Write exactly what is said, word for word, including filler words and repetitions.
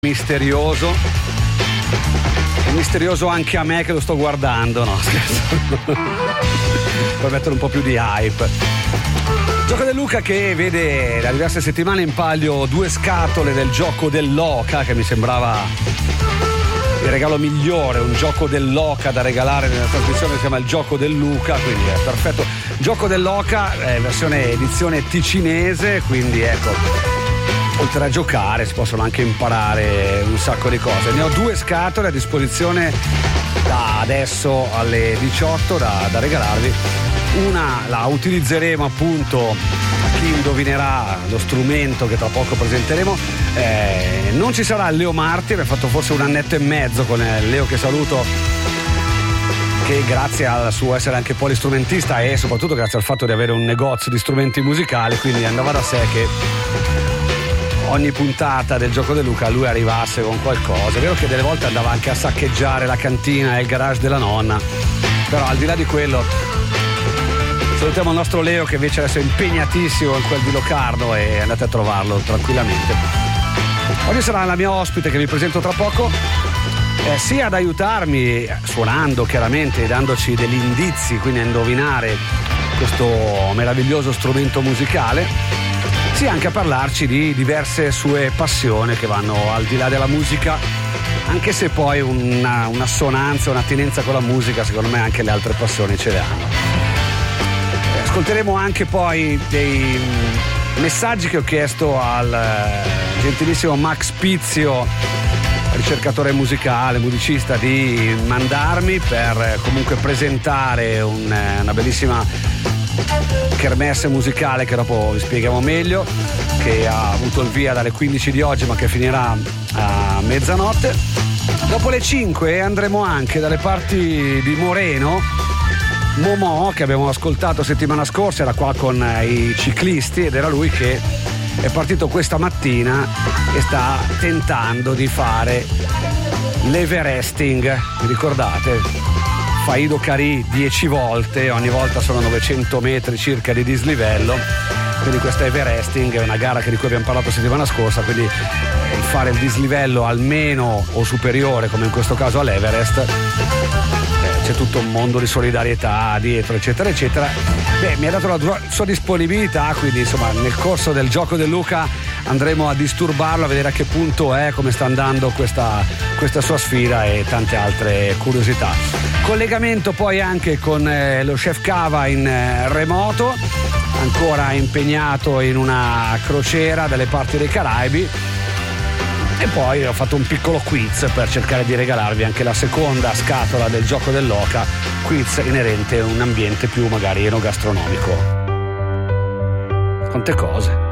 misterioso. È misterioso anche a me che lo sto guardando, no scherzo. Per mettere un po' più di hype. Gioco del Luca che vede da diverse settimane in palio due scatole del gioco dell'oca, che mi sembrava il regalo migliore, un gioco dell'oca da regalare nella trasmissione che si chiama il gioco del Luca, quindi è perfetto. Gioco dell'oca, eh, versione edizione ticinese, quindi ecco, oltre a giocare si possono anche imparare un sacco di cose. Ne ho due scatole a disposizione da adesso alle diciotto da, da regalarvi. Una la utilizzeremo appunto a chi indovinerà lo strumento che tra poco presenteremo. Eh, non ci sarà Leo Marti, abbiamo fatto forse un annetto e mezzo con Leo, che saluto, che grazie al suo essere anche polistrumentista e soprattutto grazie al fatto di avere un negozio di strumenti musicali, quindi andava da sé che ogni puntata del gioco del Luca lui arrivasse con qualcosa. È vero che delle volte andava anche a saccheggiare la cantina e il garage della nonna, però al di là di quello salutiamo il nostro Leo, che invece adesso è impegnatissimo in quel di Locarno, e andate a trovarlo tranquillamente. Oggi sarà la mia ospite, che vi presento tra poco, eh, sia ad aiutarmi suonando chiaramente e dandoci degli indizi, quindi a indovinare questo meraviglioso strumento musicale, sia anche a parlarci di diverse sue passioni che vanno al di là della musica, anche se poi una, un'assonanza, un'attinenza con la musica, secondo me anche le altre passioni ce le hanno. Ascolteremo anche poi dei messaggi che ho chiesto al gentilissimo Max Pizio, ricercatore musicale, musicista, di mandarmi per comunque presentare un, una bellissima kermesse musicale che dopo vi spieghiamo meglio, che ha avuto il via dalle quindici di oggi ma che finirà a mezzanotte. Dopo le cinque andremo anche dalle parti di Moreno. Momò, che abbiamo ascoltato settimana scorsa, era qua con i ciclisti ed era lui che è partito questa mattina e sta tentando di fare l'Everesting. Vi ricordate? Faido Carì dieci volte, ogni volta sono novecento metri circa di dislivello, quindi questa Everesting è una gara che di cui abbiamo parlato settimana scorsa, quindi il fare il dislivello almeno o superiore, come in questo caso all'Everest, eh, c'è tutto un mondo di solidarietà dietro, eccetera eccetera. Beh, mi ha dato la sua disponibilità, quindi insomma nel corso del gioco del Luca andremo a disturbarlo, a vedere a che punto è, come sta andando questa, questa sua sfida e tante altre curiosità. Collegamento poi anche con eh, lo chef Cava in eh, remoto, ancora impegnato in una crociera dalle parti dei Caraibi, e poi ho fatto un piccolo quiz per cercare di regalarvi anche la seconda scatola del gioco dell'oca, quiz inerente a un ambiente più magari enogastronomico. Quante cose.